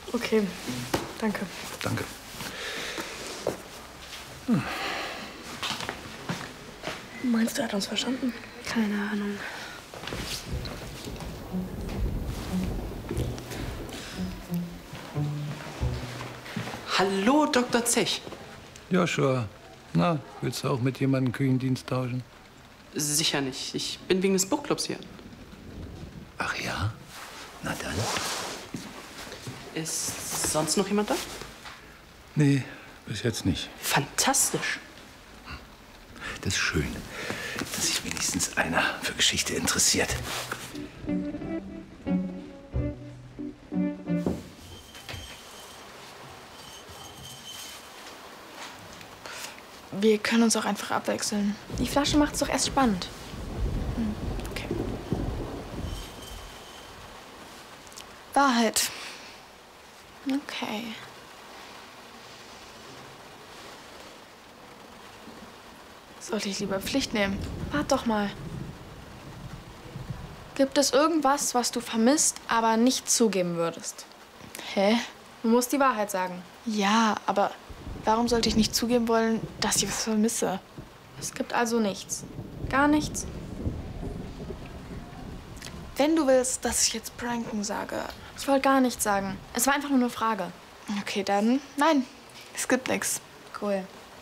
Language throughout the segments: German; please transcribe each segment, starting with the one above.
Okay, danke. Danke. Meinst du, er hat uns verstanden? Keine Ahnung. Hallo, Dr. Zech. Joshua, na, willst du auch mit jemandem Küchendienst tauschen? Sicher nicht. Ich bin wegen des Buchclubs hier. Ach ja? Na dann. Ist sonst noch jemand da? Nee, bis jetzt nicht. Fantastisch. Das ist schön, dass sich wenigstens einer für Geschichte interessiert. Wir können uns auch einfach abwechseln. Die Flasche macht's doch erst spannend. Okay. Wahrheit. Okay. Sollte ich lieber Pflicht nehmen? Wart doch mal. Gibt es irgendwas, was du vermisst, aber nicht zugeben würdest? Hä? Du musst die Wahrheit sagen. Ja, aber warum sollte ich nicht zugeben wollen, dass ich was vermisse? Es gibt also nichts. Gar nichts? Wenn du willst, dass ich jetzt pranken sage. Ich wollte gar nichts sagen. Es war einfach nur eine Frage. Okay, dann nein. Es gibt nichts. Cool.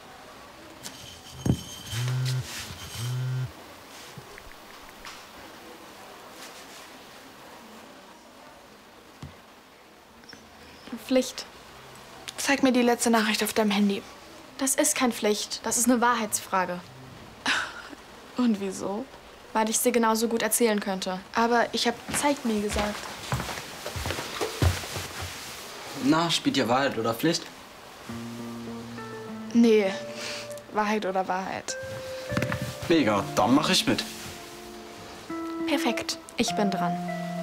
Pflicht. Zeig mir die letzte Nachricht auf deinem Handy. Das ist keine Pflicht. Das ist eine Wahrheitsfrage. Und wieso? Weil ich es dir genauso gut erzählen könnte. Aber ich habe zeig mir gesagt. Na, spielt ihr Wahrheit oder Pflicht? Nee. Wahrheit oder Wahrheit. Mega, dann mache ich mit. Perfekt. Ich bin dran.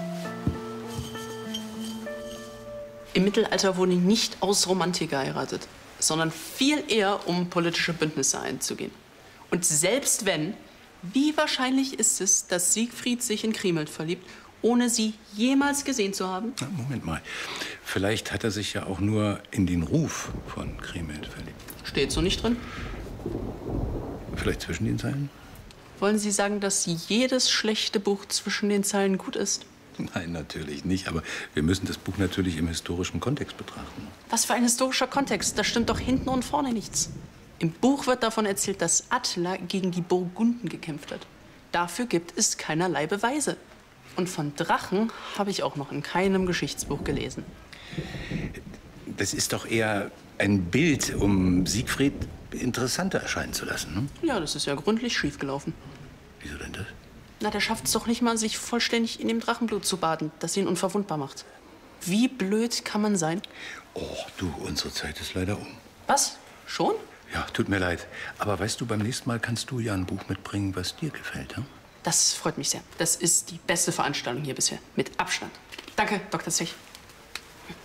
Im Mittelalter wurde nicht aus Romantik geheiratet, sondern viel eher, um politische Bündnisse einzugehen. Und selbst wenn, wie wahrscheinlich ist es, dass Siegfried sich in Kriemhild verliebt, ohne sie jemals gesehen zu haben? Na, Moment mal. Vielleicht hat er sich ja auch nur in den Ruf von Kriemhild verliebt. Steht so nicht drin. Vielleicht zwischen den Zeilen? Wollen Sie sagen, dass jedes schlechte Buch zwischen den Zeilen gut ist? Nein, natürlich nicht. Aber wir müssen das Buch natürlich im historischen Kontext betrachten. Was für ein historischer Kontext? Da stimmt doch hinten und vorne nichts. Im Buch wird davon erzählt, dass Attila gegen die Burgunden gekämpft hat. Dafür gibt es keinerlei Beweise. Und von Drachen habe ich auch noch in keinem Geschichtsbuch gelesen. Das ist doch eher ein Bild, um Siegfried interessanter erscheinen zu lassen, ne? Ja, das ist ja gründlich schiefgelaufen. Wieso denn das? Na, der schafft es doch nicht mal, sich vollständig in dem Drachenblut zu baden, das ihn unverwundbar macht. Wie blöd kann man sein? Oh, du, unsere Zeit ist leider um. Was? Schon? Ja, tut mir leid. Aber weißt du, beim nächsten Mal kannst du ja ein Buch mitbringen, was dir gefällt, hm? Das freut mich sehr. Das ist die beste Veranstaltung hier bisher. Mit Abstand. Danke, Dr. Zech.